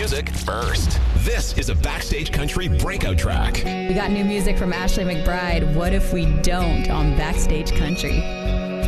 music first. This is a Backstage Country breakout track. We got new music from Ashley McBryde. What if we don't on Backstage Country?